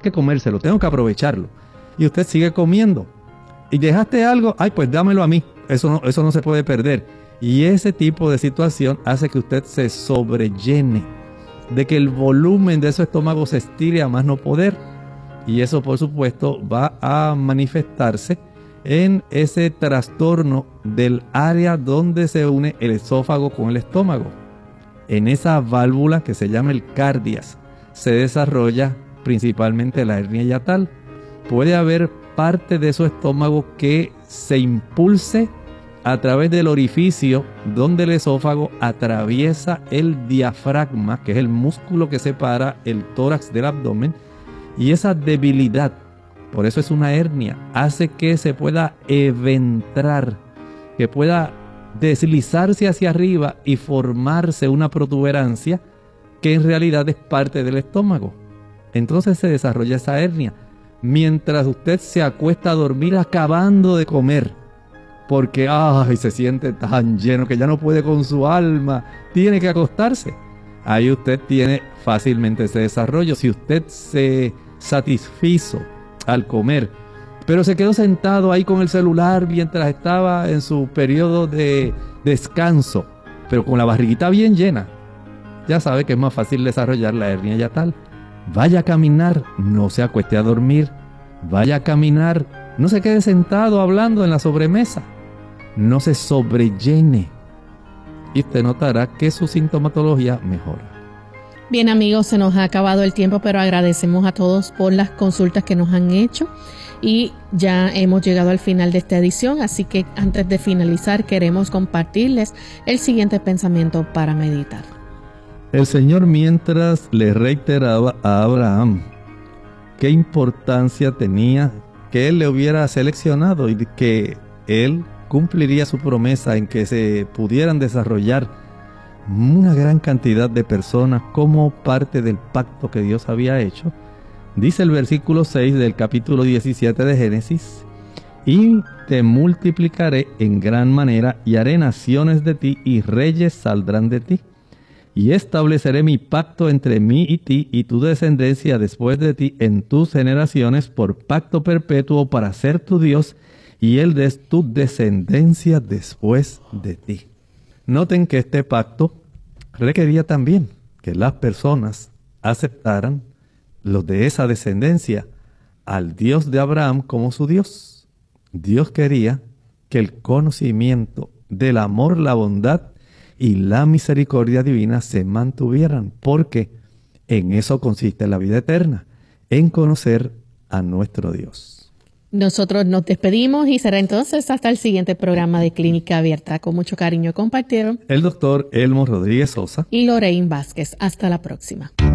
que comérselo, tengo que aprovecharlo. Y usted sigue comiendo. Y dejaste algo, ay, pues dámelo a mí. Eso no se puede perder. Y ese tipo de situación hace que usted se sobrellene, de que el volumen de su estómago se estire a más no poder. Y eso, por supuesto, va a manifestarse en ese trastorno del área donde se une el esófago con el estómago. En esa válvula que se llama el cardias se desarrolla principalmente la hernia hiatal. Puede haber parte de su estómago que se impulse a través del orificio donde el esófago atraviesa el diafragma, que es el músculo que separa el tórax del abdomen, y esa debilidad, por eso es una hernia, hace que se pueda eventrar, que pueda deslizarse hacia arriba y formarse una protuberancia que en realidad es parte del estómago. Entonces se desarrolla esa hernia. Mientras usted se acuesta a dormir acabando de comer, porque se siente tan lleno que ya no puede con su alma, tiene que acostarse. Ahí usted tiene fácilmente ese desarrollo. Si usted se satisfizo al comer, pero se quedó sentado ahí con el celular mientras estaba en su periodo de descanso, pero con la barriguita bien llena, ya sabe que es más fácil desarrollar la hernia hiatal. Vaya a caminar, no se acueste a dormir. Vaya a caminar, no se quede sentado hablando en la sobremesa. No se sobrellene. Y usted notará que su sintomatología mejora. Bien, amigos, se nos ha acabado el tiempo, pero agradecemos a todos por las consultas que nos han hecho. Y ya hemos llegado al final de esta edición, así que antes de finalizar queremos compartirles el siguiente pensamiento para meditar. El Señor, mientras le reiteraba a Abraham qué importancia tenía que él le hubiera seleccionado y que él cumpliría su promesa en que se pudieran desarrollar una gran cantidad de personas como parte del pacto que Dios había hecho, dice el versículo 6 del capítulo 17 de Génesis: y te multiplicaré en gran manera y haré naciones de ti y reyes saldrán de ti. Y estableceré mi pacto entre mí y ti y tu descendencia después de ti en tus generaciones por pacto perpetuo para ser tu Dios y el de tu descendencia después de ti. Noten que este pacto requería también que las personas aceptaran, los de esa descendencia, al Dios de Abraham como su Dios. Dios quería que el conocimiento del amor, la bondad y la misericordia divina se mantuvieran, porque en eso consiste la vida eterna, en conocer a nuestro Dios. Nosotros nos despedimos y será entonces hasta el siguiente programa de Clínica Abierta. Con mucho cariño compartieron el doctor Elmo Rodríguez Sosa y Lorraine Vázquez. Hasta la próxima.